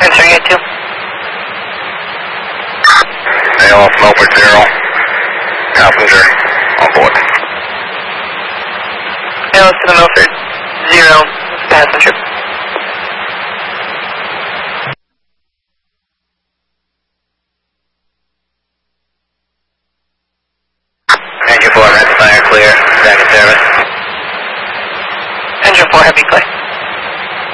Answering it too. AOF Milford 0. Passenger on board. AOF to the Milford 0. Passenger. Engine 4, red fire clear. Back in service. Engine 4, heavy clear.